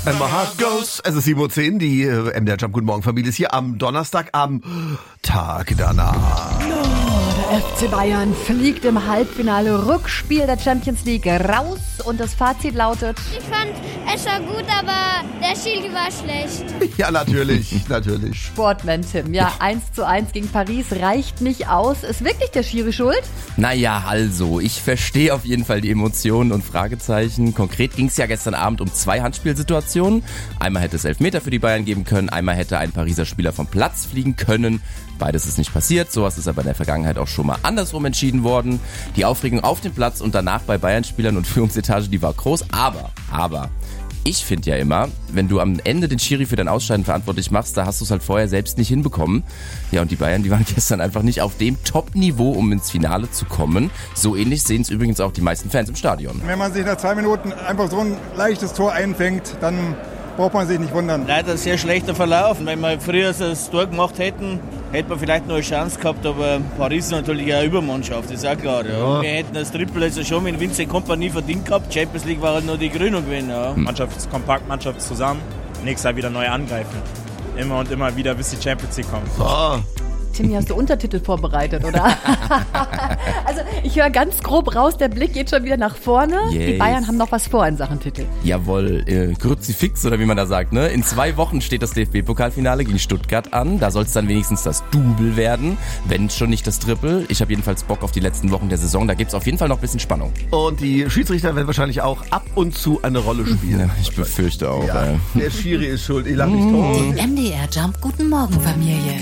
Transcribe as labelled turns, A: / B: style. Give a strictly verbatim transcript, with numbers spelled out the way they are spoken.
A: And my heart goes. Es ist sieben Uhr zehn, die äh, M D R Jump Guten Morgen Familie ist hier am Donnerstag, am Tag danach.
B: Der F C Bayern fliegt im Halbfinale Rückspiel der Champions League raus und das Fazit lautet:
C: Ich fand, es war gut, aber der Schiri war schlecht.
A: Ja, natürlich, natürlich.
B: Sportman Tim, ja, eins zu eins gegen Paris reicht nicht aus. Ist wirklich der Schiri schuld?
D: Naja, also, ich verstehe auf jeden Fall die Emotionen und Fragezeichen. Konkret ging es ja gestern Abend um zwei Handspielsituationen. Einmal hätte es Elfmeter für die Bayern geben können, einmal hätte ein Pariser Spieler vom Platz fliegen können. Beides ist nicht passiert, sowas ist aber in der Vergangenheit auch schon mal andersrum entschieden worden. Die Aufregung auf dem Platz und danach bei Bayern-Spielern und Führungsetage, die war groß, aber, aber... Ich finde ja immer, wenn du am Ende den Schiri für dein Ausscheiden verantwortlich machst, da hast du es halt vorher selbst nicht hinbekommen. Ja, und die Bayern, die waren gestern einfach nicht auf dem Top-Niveau, um ins Finale zu kommen. So ähnlich sehen es übrigens auch die meisten Fans im Stadion.
E: Wenn man sich nach zwei Minuten einfach so ein leichtes Tor einfängt, dann braucht man sich nicht wundern.
F: Leider sehr schlechter Verlauf. Wenn wir früher das Tor gemacht hätten, hätten wir vielleicht noch eine Chance gehabt, aber Paris ist natürlich eine Übermannschaft, das ist auch klar. Ja. Wir hätten das Triple also schon mit Vincent Kompany verdient gehabt. Champions League war halt noch die Krönung gewesen. Ja.
G: Mannschaft ist kompakt, Mannschaft zusammen. Nächstes Jahr wieder neu angreifen. Immer und immer wieder, bis die Champions League kommt.
A: Oh.
B: Timmy, hast du Untertitel vorbereitet, oder? Also ich höre ganz grob raus, der Blick geht schon wieder nach vorne.
D: Yes.
B: Die Bayern haben noch was vor in Sachen Titel.
D: Jawohl, äh, Kruzifix oder wie man da sagt, ne? In zwei Wochen steht das D F B-Pokalfinale gegen Stuttgart an. Da soll es dann wenigstens das Double werden, wenn schon nicht das Triple. Ich habe jedenfalls Bock auf die letzten Wochen der Saison. Da gibt's auf jeden Fall noch ein bisschen Spannung.
A: Und die Schiedsrichter werden wahrscheinlich auch ab und zu eine Rolle spielen.
D: Ja, ich befürchte auch.
A: Ja,
D: ey.
A: der Schiri ist schuld, ich lach mich tot.
H: Die M D R Jump Guten Morgen Familie.